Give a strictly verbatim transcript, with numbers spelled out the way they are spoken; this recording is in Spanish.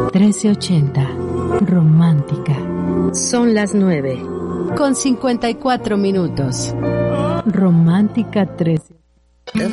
trece ochenta. Romántica. Son las nueve. Con cincuenta y cuatro minutos. Romántica trece.